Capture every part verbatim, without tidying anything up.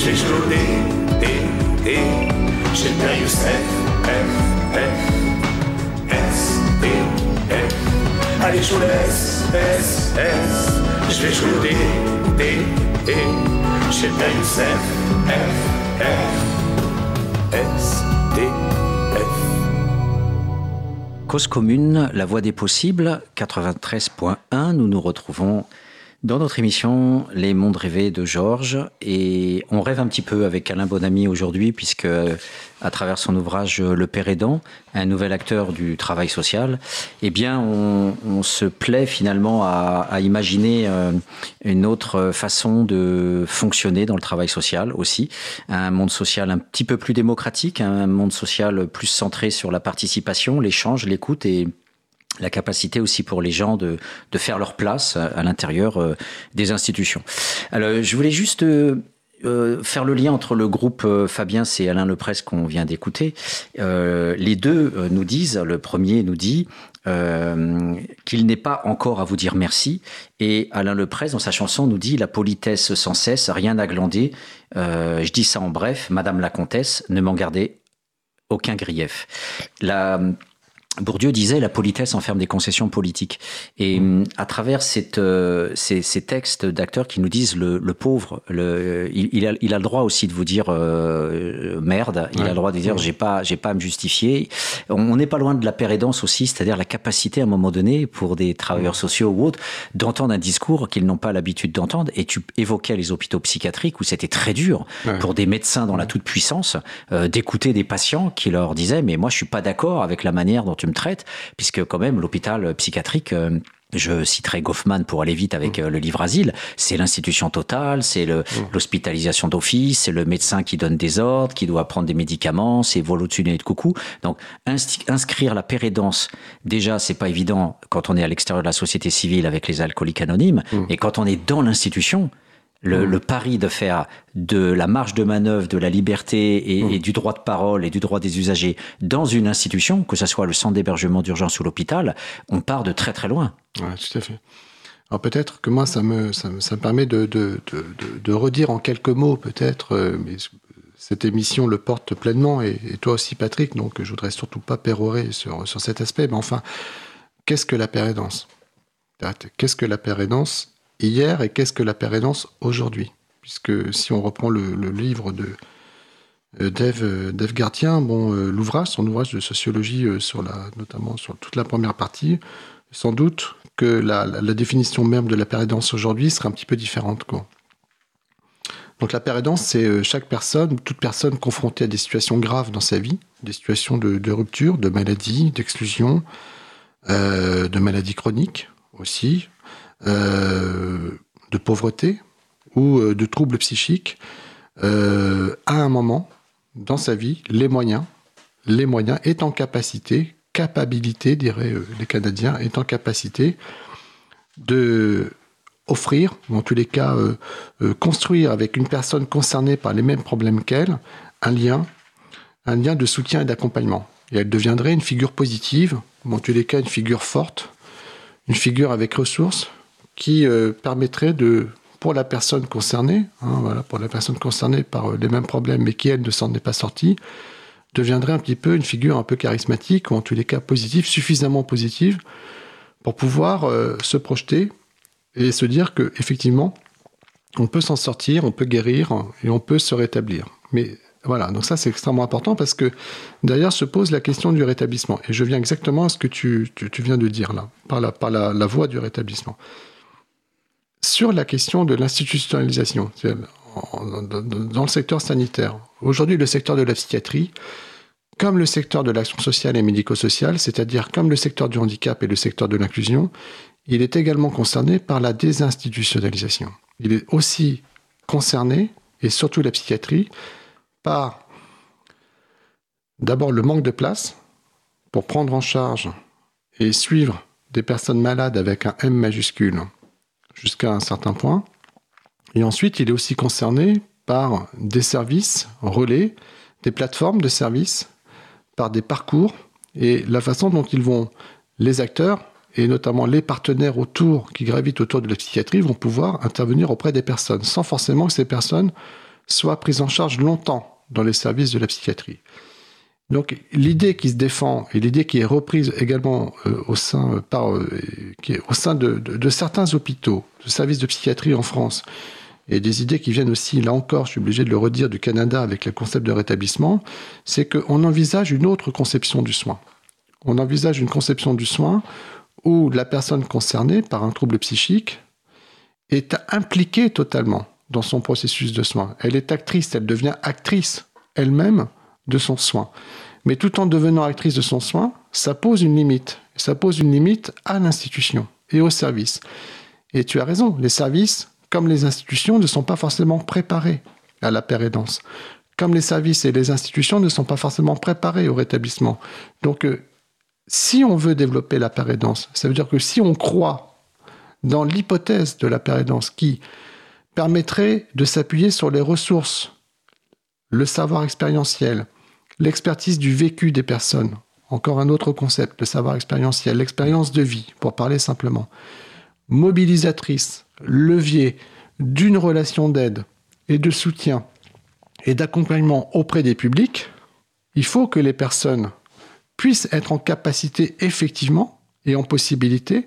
جوجلو دي دي دي شدنا يوسف اف اف اس دي اف allez je vous laisse S S je vais jouer D D D شدنا يوسف F F S D F. Cause commune, la voix des possibles, quatre-vingt-treize point un, nous nous retrouvons dans notre émission Les mondes rêvés de Georges, et on rêve un petit peu avec Alain Bonamy aujourd'hui, puisque à travers son ouvrage Le Père aidant, un nouvel acteur du travail social, eh bien on, on se plaît finalement à, à imaginer une autre façon de fonctionner dans le travail social aussi, un monde social un petit peu plus démocratique, un monde social plus centré sur la participation, l'échange, l'écoute et la capacité aussi pour les gens de, de faire leur place à l'intérieur euh, des institutions. Alors, je voulais juste euh, euh, faire le lien entre le groupe euh, Fabiens et Alain Leprest qu'on vient d'écouter. Euh, les deux euh, nous disent, le premier nous dit euh, qu'il n'est pas encore à vous dire merci, et Alain Leprest, dans sa chanson, nous dit « La politesse sans cesse, rien à glander. Euh, je dis ça en bref, Madame la Comtesse, ne m'en gardez aucun grief. » La Bourdieu disait la politesse enferme des concessions politiques. Et mmh. à travers cette, euh, ces, ces textes d'acteurs qui nous disent le, le pauvre, le, il, il, a, il a le droit aussi de vous dire euh, merde, il ouais. a le droit de dire ouais. j'ai pas, j'ai pas à me justifier. On n'est pas loin de la pérédance aussi, c'est-à-dire la capacité à un moment donné pour des travailleurs mmh. sociaux ou autres d'entendre un discours qu'ils n'ont pas l'habitude d'entendre. Et tu évoquais les hôpitaux psychiatriques où c'était très dur ouais. pour des médecins dans la toute-puissance euh, d'écouter des patients qui leur disaient mais moi je suis pas d'accord avec la manière dont tu me traites, puisque quand même l'hôpital psychiatrique, euh, je citerai Goffman pour aller vite avec euh, le livre Asile, c'est l'institution totale, c'est le, mmh. l'hospitalisation d'office, c'est le médecin qui donne des ordres, qui doit prendre des médicaments, c'est vol au-dessus du nez de coucou. Donc insti- inscrire la pérédance, déjà c'est pas évident quand on est à l'extérieur de la société civile avec les alcooliques anonymes, mmh. et quand on est dans l'institution, Le, mmh. le pari de faire de la marge de manœuvre, de la liberté et, mmh. et du droit de parole et du droit des usagers dans une institution, que ce soit le centre d'hébergement d'urgence ou l'hôpital, on part de très très loin. Ouais, tout à fait. Alors peut-être que moi, ça me, ça me, ça me permet de, de, de, de, de redire en quelques mots, peut-être, euh, mais cette émission le porte pleinement, et, et toi aussi Patrick, donc je voudrais surtout pas pérorer sur, sur cet aspect, mais enfin, qu'est-ce que la pérédance ? Qu'est-ce que la pérédance hier et qu'est-ce que la pérédance aujourd'hui ? Puisque si on reprend le, le livre de euh, d'Ève, d'Ève Gardien, bon, euh, l'ouvrage, son ouvrage de sociologie euh, sur la, notamment sur toute la première partie, sans doute que la, la, la définition même de la pérédance aujourd'hui serait un petit peu différente, quoi. Donc la pérédance, c'est euh, chaque personne, toute personne confrontée à des situations graves dans sa vie, des situations de, de rupture, de maladie, d'exclusion, euh, de maladies chroniques aussi, Euh, de pauvreté ou euh, de troubles psychiques, euh, à un moment dans sa vie, les moyens, les moyens est en capacité, capacité, diraient euh, les Canadiens, est en capacité de offrir, ou en tous les cas euh, euh, construire avec une personne concernée par les mêmes problèmes qu'elle, un lien, un lien de soutien et d'accompagnement. Et elle deviendrait une figure positive, ou en tous les cas une figure forte, une figure avec ressources, qui euh, permettrait de, pour la personne concernée, hein, voilà, pour la personne concernée par euh, les mêmes problèmes, mais qui, elle, ne s'en est pas sortie, deviendrait un petit peu une figure un peu charismatique, ou en tous les cas positive, suffisamment positive, pour pouvoir euh, se projeter et se dire qu'effectivement, on peut s'en sortir, on peut guérir, et on peut se rétablir. Mais voilà, donc ça, c'est extrêmement important, parce que derrière se pose la question du rétablissement. Et je viens exactement à ce que tu, tu, tu viens de dire là, par la, par la, la voie du rétablissement. Sur la question de l'institutionnalisation, dans le secteur sanitaire, aujourd'hui le secteur de la psychiatrie, comme le secteur de l'action sociale et médico-sociale, c'est-à-dire comme le secteur du handicap et le secteur de l'inclusion, il est également concerné par la désinstitutionnalisation. Il est aussi concerné, et surtout la psychiatrie, par d'abord le manque de place pour prendre en charge et suivre des personnes malades avec un M majuscule, jusqu'à un certain point. Et ensuite, il est aussi concerné par des services relais, des plateformes de services, par des parcours et la façon dont ils vont, les acteurs et notamment les partenaires autour, qui gravitent autour de la psychiatrie, vont pouvoir intervenir auprès des personnes, sans forcément que ces personnes soient prises en charge longtemps dans les services de la psychiatrie. Donc l'idée qui se défend et l'idée qui est reprise également euh, au sein, euh, par, euh, qui est au sein de, de, de certains hôpitaux, de services de psychiatrie en France, et des idées qui viennent aussi, là encore, je suis obligé de le redire, du Canada avec le concept de rétablissement, c'est qu'on envisage une autre conception du soin. On envisage une conception du soin où la personne concernée par un trouble psychique est impliquée totalement dans son processus de soin. Elle est actrice, elle devient actrice elle-même de son soin. Mais tout en devenant actrice de son soin, ça pose une limite. Ça pose une limite à l'institution et au service. Et tu as raison, les services, comme les institutions, ne sont pas forcément préparés à la pérédance. Comme les services et les institutions ne sont pas forcément préparés au rétablissement. Donc, euh, si on veut développer la pérédance, ça veut dire que si on croit dans l'hypothèse de la pérédance qui permettrait de s'appuyer sur les ressources, le savoir expérientiel, l'expertise du vécu des personnes, encore un autre concept, le savoir expérientiel, l'expérience de vie, pour parler simplement, mobilisatrice, levier d'une relation d'aide et de soutien et d'accompagnement auprès des publics, il faut que les personnes puissent être en capacité effectivement et en possibilité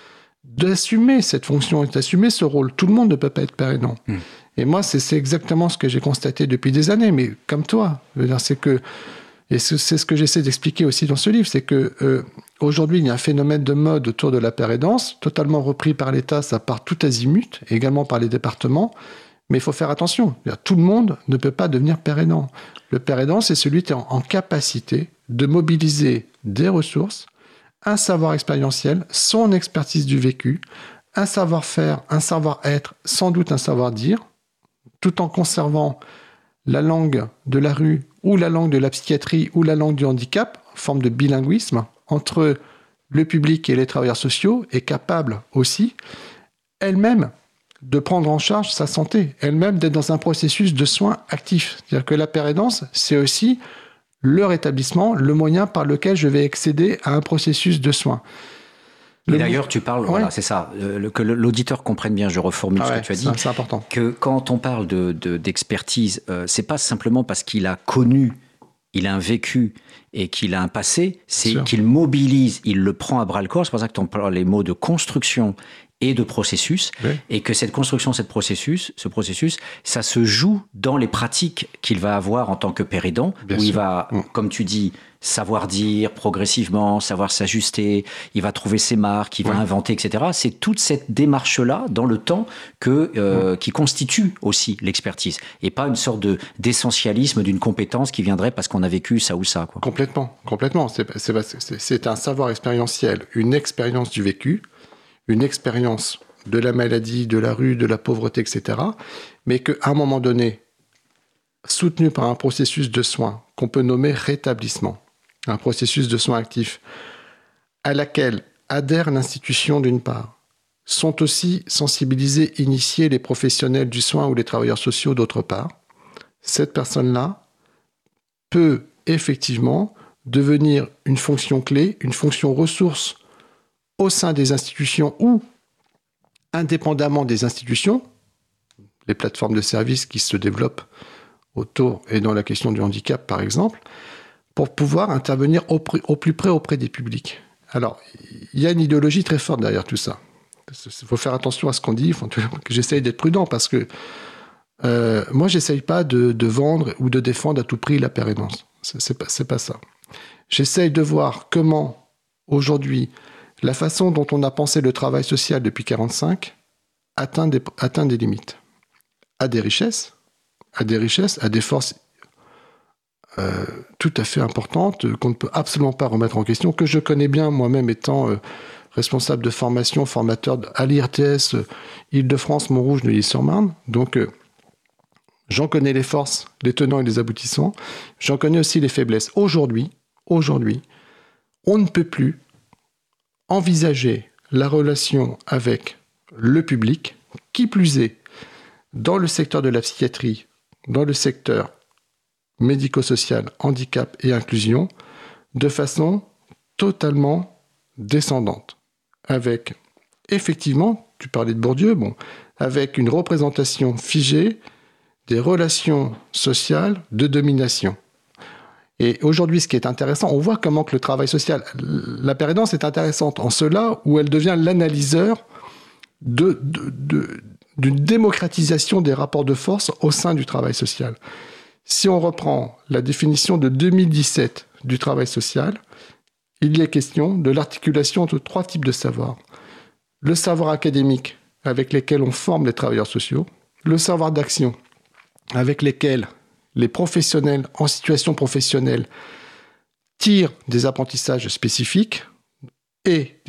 d'assumer cette fonction et d'assumer ce rôle. Tout le monde ne peut pas être pérédant. Mmh. Et moi, c'est, c'est exactement ce que j'ai constaté depuis des années, mais comme toi, je veux dire, c'est que, et c'est, c'est ce que j'essaie d'expliquer aussi dans ce livre, c'est que euh, aujourd'hui, il y a un phénomène de mode autour de la pérédance, totalement repris par l'État, ça part tout azimut, et également par les départements, mais il faut faire attention. Tout le monde ne peut pas devenir pérédant. Le pérédant, c'est celui qui est en, en capacité de mobiliser des ressources, un savoir expérientiel, son expertise du vécu, un savoir-faire, un savoir-être, sans doute un savoir-dire, tout en conservant la langue de la rue ou la langue de la psychiatrie ou la langue du handicap, forme de bilinguisme, entre le public et les travailleurs sociaux, est capable aussi, elle-même, de prendre en charge sa santé, elle-même d'être dans un processus de soins actifs. C'est-à-dire que la pérédance, c'est aussi le rétablissement, le moyen par lequel je vais accéder à un processus de soins. Et d'ailleurs, tu parles, ouais. Voilà, c'est ça, le, que l'auditeur comprenne bien, je reformule ah ce ouais, que tu as dit. C'est important. Que quand on parle de, de, d'expertise, euh, c'est pas simplement parce qu'il a connu, il a un vécu et qu'il a un passé, c'est Sûr. qu'il mobilise, il le prend à bras le corps. C'est pour ça que tu en parles les mots de construction et de processus, oui. Et que cette construction, cette processus, ce processus, ça se joue dans les pratiques qu'il va avoir en tant que pérédant, Bien où sûr. il va, mmh. comme tu dis, savoir dire progressivement, savoir s'ajuster, il va trouver ses marques, il va oui. inventer, et cetera. C'est toute cette démarche-là, dans le temps, que, euh, mmh. qui constitue aussi l'expertise, et pas une sorte de, d'essentialisme d'une compétence qui viendrait parce qu'on a vécu ça ou ça. Quoi. Complètement, complètement. C'est, c'est, c'est, c'est un savoir expérientiel, une expérience du vécu, une expérience de la maladie, de la rue, de la pauvreté, et cetera, mais qu'à un moment donné, soutenu par un processus de soins qu'on peut nommer rétablissement, un processus de soins actifs, à laquelle adhère l'institution d'une part, sont aussi sensibilisés, initiés les professionnels du soin ou les travailleurs sociaux d'autre part, cette personne-là peut effectivement devenir une fonction clé, une fonction ressource au sein des institutions ou indépendamment des institutions, les plateformes de services qui se développent autour et dans la question du handicap par exemple, pour pouvoir intervenir au, au plus près auprès des publics. Alors, il y a une idéologie très forte derrière tout ça. Il faut faire attention à ce qu'on dit, il faut que j'essaye d'être prudent parce que euh, moi, j'essaye pas de, de vendre ou de défendre à tout prix la pérédance. C'est, c'est pas, c'est pas ça. J'essaye de voir comment, aujourd'hui, la façon dont on a pensé le travail social depuis quarante-cinq atteint des, atteint des limites. À des richesses, à des richesses, à des forces euh, tout à fait importantes qu'on ne peut absolument pas remettre en question, que je connais bien moi-même étant euh, responsable de formation, formateur à l'I R T S euh, Île-de-France, Montrouge, Neuilly-sur-Marne. Donc, euh, j'en connais les forces, les tenants et les aboutissants. J'en connais aussi les faiblesses. Aujourd'hui, aujourd'hui, on ne peut plus envisager la relation avec le public, qui plus est, dans le secteur de la psychiatrie, dans le secteur médico-social, handicap et inclusion, de façon totalement descendante. Avec, effectivement, tu parlais de Bourdieu, bon, avec une représentation figée des relations sociales de domination. Et aujourd'hui, ce qui est intéressant, on voit comment que le travail social, la pérédance est intéressante en cela où elle devient l'analyseur de, de, de, d'une démocratisation des rapports de force au sein du travail social. Si on reprend la définition de deux mille dix-sept du travail social, il y est question de l'articulation entre trois types de savoirs. Le savoir académique, avec lesquels on forme les travailleurs sociaux, le savoir d'action, avec lesquels les professionnels en situation professionnelle tirent des apprentissages spécifiques, et